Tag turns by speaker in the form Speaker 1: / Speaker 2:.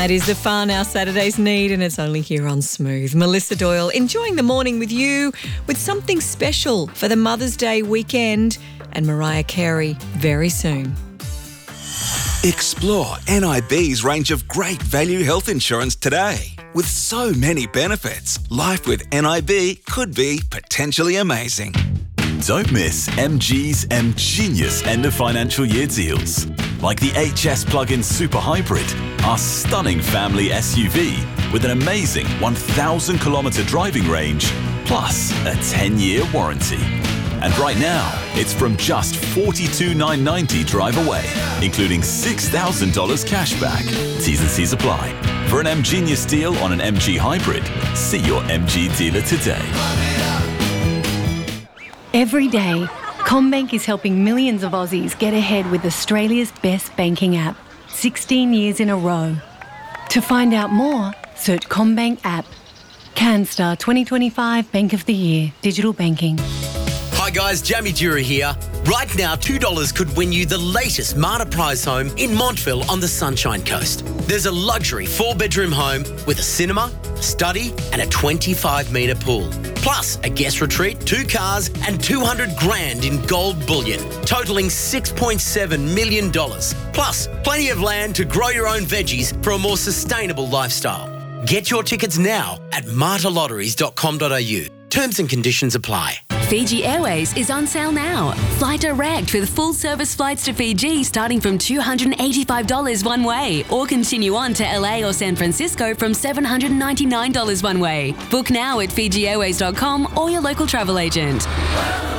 Speaker 1: That is the fun our Saturdays need, and it's only here on Smooth. Melissa Doyle enjoying the morning with you with something special for the Mother's Day weekend and Mariah Carey very soon.
Speaker 2: Explore NIB's range of great value health insurance today. With so many benefits, life with NIB could be potentially amazing.
Speaker 3: Don't miss MG's M-Genius end of financial year deals. Like the HS plug-in Super Hybrid, our stunning family SUV with an amazing 1,000 kilometre driving range, plus a 10-year warranty. And right now, it's from just $42,990 drive away, including $6,000 cash back. T's and C's apply. For an M-Genius deal on an MG Hybrid, see your MG dealer today.
Speaker 4: Every day, CommBank is helping millions of Aussies get ahead with Australia's best banking app, 16 years in a row. To find out more, search CommBank app. CanStar 2025 Bank of the Year, Digital Banking.
Speaker 5: Hi guys, Jamie Dura here. Right now, $2 could win you the latest Marta Prize home in Montville on the Sunshine Coast. There's a luxury 4-bedroom home with a cinema, study and a 25-metre pool. Plus a guest retreat, 2 cars and $200,000 in gold bullion, totalling $6.7 million. Plus plenty of land to grow your own veggies for a more sustainable lifestyle. Get your tickets now at martalotteries.com.au. Terms and conditions apply.
Speaker 6: Fiji Airways is on sale now. Fly direct with full service flights to Fiji starting from $285 one way, or continue on to LA or San Francisco from $799 one way. Book now at FijiAirways.com or your local travel agent.